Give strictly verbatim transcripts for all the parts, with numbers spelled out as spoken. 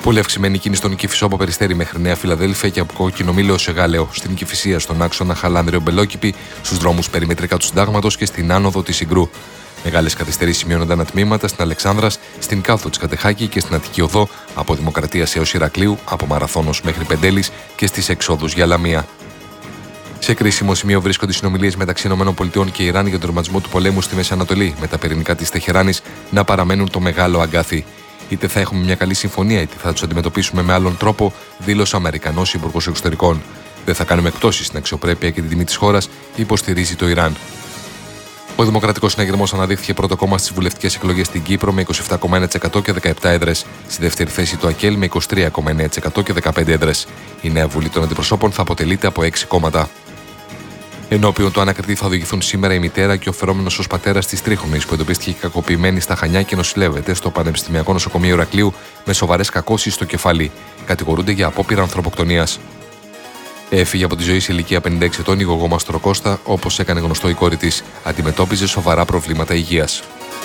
Πολύ αυξημένη κίνηση στον Κηφισό από Περιστέρι μέχρι Νέα Φιλαδέλφια και από Κόκκινο Μήλο σε Γάλεο. Στην Κηφισία, στον άξονα Χαλάνδριο Μπελόκηπη, στους δρόμους περιμετρικά του Συντάγματος και στην άνοδο της Συγκρού. Μεγάλες καθυστερήσεις σημειώνονταν ατμήματα στην Αλεξάνδρας, στην Κάλθο της Κατεχάκη και στην Αττική Οδό από Δημοκρατίας έως Ηρακλείου, από Μαραθώνος μέχρι Πεντέλης και στις εξόδους για Λαμία. Σε κρίσιμο σημείο βρίσκονται οι συνομιλίες μεταξύ ΗΠΑ και Ιράν για τον τερματισμό του πολέμου στη Μέση Ανατολή, με τα πυρηνικά της Τεχεράνης να παραμένουν το μεγάλο αγκάθι. Είτε θα έχουμε μια καλή συμφωνία, είτε θα τους αντιμετωπίσουμε με άλλον τρόπο, δήλωσε ο Αμερικανός Υπουργός Εξωτερικών. Δεν θα κάνουμε εκτόσεις στην αξιοπρέπεια και την τιμή της χώρας, υποστηρίζει το Ιράν. Ο Δημοκρατικός Συναγερμός αναδείχθηκε πρώτο κόμμα στις βουλευτικές εκλογές στην Κύπρο με είκοσι επτά κόμμα ένα τοις εκατό και δεκαεπτά έδρες. Στη δεύτερη θέση το ΑΚΕΛ με είκοσι τρία κόμμα εννέα τοις εκατό και δεκαπέντε έδρες. Η νέα Βουλή των Αντιπροσώπων θα αποτελείται από έξι κόμματα. Ενώπιον του ανακριτή θα οδηγηθούν σήμερα η μητέρα και ο φερόμενος ως πατέρας της τρίχρονης που εντοπίστηκε κακοποιημένη στα Χανιά και νοσηλεύεται στο Πανεπιστημιακό Νοσοκομείο Ηρακλείου με σοβαρές κακώσεις στο κεφάλι. Κατηγορούνται για απόπειρα ανθρωποκτονίας. Έφυγε από τη ζωή σε ηλικία πενήντα έξι ετών η γογό Μαστροκώστα, όπως έκανε γνωστό η κόρη της. Αντιμετώπιζε σοβαρά προβλήματα υγείας.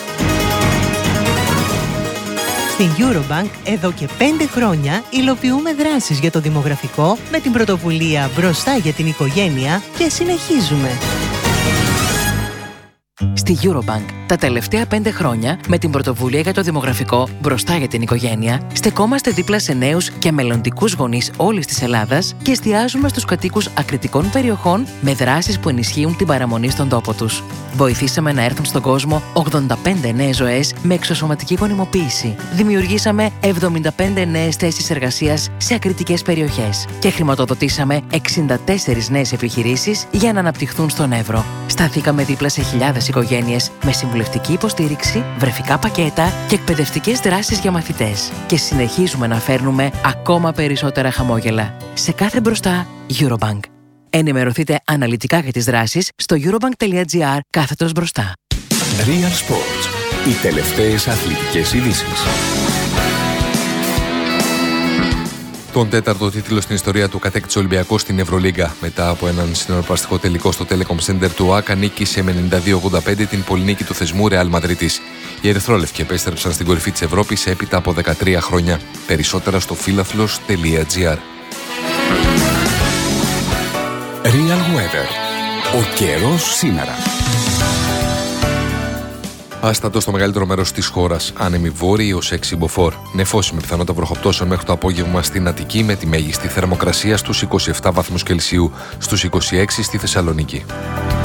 Στην Eurobank εδώ και πέντε χρόνια υλοποιούμε δράσεις για το δημογραφικό με την πρωτοβουλία «Μπροστά για την οικογένεια» και συνεχίζουμε. Στη Eurobank, τα τελευταία πέντε χρόνια, με την πρωτοβουλία για το δημογραφικό «Μπροστά για την οικογένεια», στεκόμαστε δίπλα σε νέους και μελλοντικούς γονείς όλης της Ελλάδας και εστιάζουμε στους κατοίκους ακριτικών περιοχών με δράσεις που ενισχύουν την παραμονή στον τόπο τους. Βοηθήσαμε να έρθουν στον κόσμο ογδόντα πέντε νέες ζωές με εξωσωματική γονιμοποίηση. Δημιουργήσαμε εβδομήντα πέντε νέες θέσεις εργασίας σε ακριτικές περιοχές και χρηματοδοτήσαμε εξήντα τέσσερις νέες επιχειρήσεις για να αναπτυχθούν στον Εύρο. Σταθήκαμε δίπλα σε χιλιάδες οικογένειες με συμβουλευτική υποστήριξη, βρεφικά πακέτα και εκπαιδευτικές δράσεις για μαθητές. Και συνεχίζουμε να φέρνουμε ακόμα περισσότερα χαμόγελα. Σε κάθε μπροστά, Eurobank. Ενημερωθείτε αναλυτικά για τις δράσεις στο eurobank.gr κάθετος μπροστά. Real Sports. Οι τελευταίες αθλητικές ειδήσεις. Τον τέταρτο τίτλο στην ιστορία του κατέκτησε ο Ολυμπιακός στην Ευρωλίγκα. Μετά από έναν συναρπαστικό τελικό στο Telecom Center του ΟΑΚΑ, νίκησε με ενενήντα δύο ογδόντα πέντε την πολυνίκη του θεσμού Ρεάλ Μαδρίτης. Οι ερυθρόλευκοι επέστρεψαν στην κορυφή της Ευρώπης έπειτα από δεκατρία χρόνια. Περισσότερα στο φίλαθλος.gr. Real Weather. Ο καιρός σήμερα. Άστατο στο μεγαλύτερο μέρος της χώρας. Άνεμη βόρειοι ως έξι μποφόρ. Νεφώσει με πιθανότητα βροχοπτώσεων μέχρι το απόγευμα στην Αττική με τη μέγιστη θερμοκρασία στους είκοσι επτά βαθμούς Κελσίου, στους είκοσι έξι στη Θεσσαλονίκη.